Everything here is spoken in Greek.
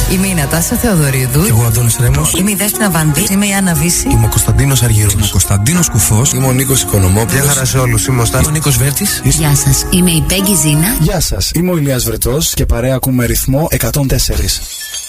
Είμαι η Νατάσα Θεοδωρίδου. Και εγώ Αντώνης Ρέμος. Είμαι η Δέσποινα Βανδύ. Είμαι η Άννα Βύση. Είμαι ο Κωνσταντίνος Αργυρός. Είμαι ο Κωνσταντίνος Κουφός. Είμαι ο Νίκος Οικονομόπουλος. Γεια χαρά σε όλους. Είμαι ο Νίκος Βέρτης. Γεια σας. Είμαι η Πέγγι Ζήνα. Γεια σας. Είμαι ο Ηλίας Βρετός και παρέα ακούμε ρυθμό 104.